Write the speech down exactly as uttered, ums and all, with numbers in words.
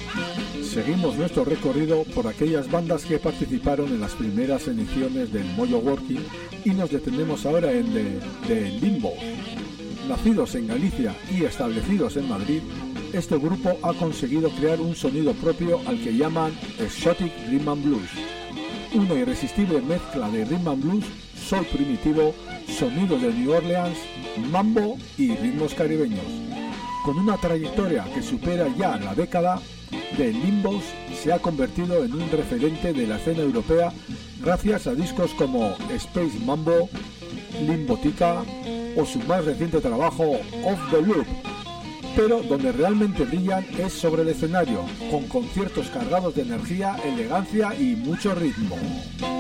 Seguimos nuestro recorrido por aquellas bandas que participaron en las primeras ediciones del Mojo Working y nos detenemos ahora en The, The Limbos. Nacidos en Galicia y establecidos en Madrid, este grupo ha conseguido crear un sonido propio al que llaman Exotic Rhythm and Blues, una irresistible mezcla de rhythm and blues, soul primitivo, sonidos de New Orleans, mambo y ritmos caribeños. Con una trayectoria que supera ya la década, The Limbos se ha convertido en un referente de la escena europea gracias a discos como Space Mambo, Limbotica o su más reciente trabajo Off the Loop. Pero donde realmente brillan es sobre el escenario, con conciertos cargados de energía, elegancia y mucho ritmo.